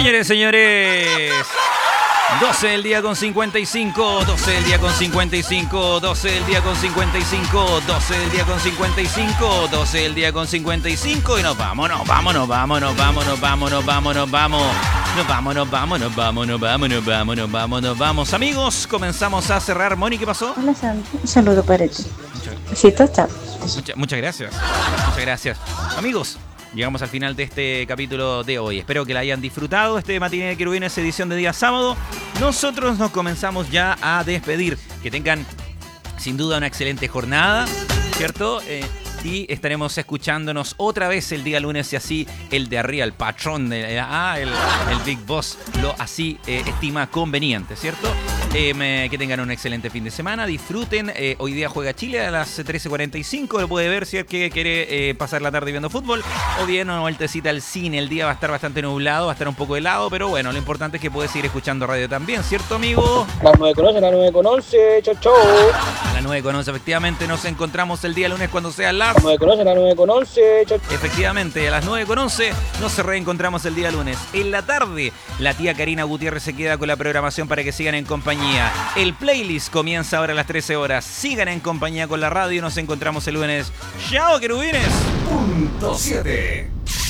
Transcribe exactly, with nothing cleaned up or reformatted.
Señores, señores. doce del día con cincuenta y cinco, doce del día con cincuenta y cinco, doce del día con cincuenta y cinco, doce del día con cincuenta y cinco, doce del día con cincuenta y cinco y nos vamos, nos vamos, nos vamos, nos vamos, nos vamos, nos vamos, nos vamos. Nos vamos, nos vamos, nos vamos, nos vamos, nos vamos, nos vamos, nos vamos. Amigos, comenzamos a cerrar. Moni, ¿qué pasó? Hola, Santi. Un saludo para ti. Muchas, Besito, chao. muchas, muchas gracias. Muchas gracias. Amigos, llegamos al final de este capítulo de hoy. Espero que la hayan disfrutado. Este Matiné de Querubines, edición de día sábado. Nosotros nos comenzamos ya a despedir. Que tengan, sin duda, una excelente jornada, ¿cierto? Eh, y estaremos escuchándonos otra vez el día lunes y así el de arriba, el patrón, de, ah, el, el Big Boss, lo así eh, estima conveniente, ¿cierto? Eh, me, que tengan un excelente fin de semana, disfruten. Eh, hoy día juega Chile a las trece cuarenta y cinco, lo puede ver si es que quiere eh, pasar la tarde viendo fútbol, o bien una vueltecita al cine. El día va a estar bastante nublado, va a estar un poco helado, pero bueno, lo importante es que puede seguir escuchando radio también, ¿cierto, amigo? Las nueve con once, las nueve con once, chau chau. A las nueve con once, efectivamente, nos encontramos el día lunes cuando sea las... Las nueve con once, las nueve con once, chau chau. Efectivamente, a las nueve con once nos reencontramos el día lunes. En la tarde, la tía Karina Gutiérrez se queda con la programación para que sigan en compañía. El playlist comienza ahora a las trece horas. Sigan en compañía con la radio y nos encontramos el lunes. ¡Chao, querubines! Punto siete.